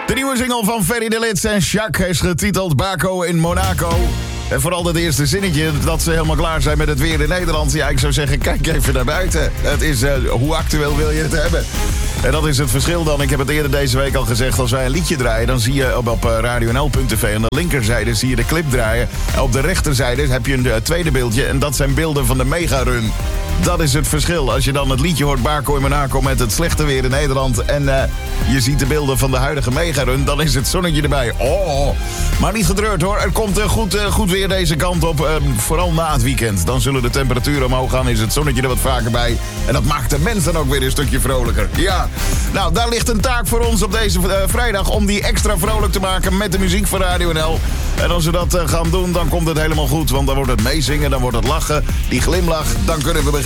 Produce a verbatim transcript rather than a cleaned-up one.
De nieuwe single van Ferry de Lits en Jacques is getiteld Baco in Monaco. En vooral dat eerste zinnetje, dat ze helemaal klaar zijn met het weer in Nederland. Ja, ik zou zeggen, kijk even naar buiten. Het is, uh, hoe actueel wil je het hebben? En dat is het verschil dan. Ik heb het eerder deze week al gezegd. Als wij een liedje draaien, dan zie je op, op radio n l punt t v... aan de linkerzijde zie je de clip draaien. En op de rechterzijde heb je een uh, tweede beeldje. En dat zijn beelden van de megarun. Dat is het verschil. Als je dan het liedje hoort Baco in Monaco met het slechte weer in Nederland... en uh, je ziet de beelden van de huidige megarun, dan is het zonnetje erbij. Oh, maar niet gedreurd hoor. Er komt uh, goed, uh, goed weer deze kant op. Uh, vooral na het weekend. Dan zullen de temperaturen omhoog gaan. Is het zonnetje er wat vaker bij. En dat maakt de mensen ook weer een stukje vrolijker. Ja. Nou, daar ligt een taak voor ons op deze uh, vrijdag... om die extra vrolijk te maken met de muziek van Radio N L. En als we dat uh, gaan doen, dan komt het helemaal goed. Want dan wordt het meezingen, dan wordt het lachen. Die glimlach, dan kunnen we beginnen.